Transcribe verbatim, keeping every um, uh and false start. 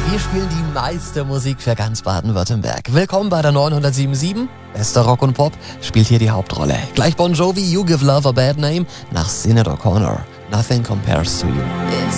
Wir spielen die meiste Musik für ganz Baden-Württemberg. Willkommen bei der neunhundertsiebenundsiebzig. Bester Rock und Pop spielt hier die Hauptrolle. Gleich Bon Jovi, You Give Love a Bad Name nach Sinead O'Connor. Nothing compares to you.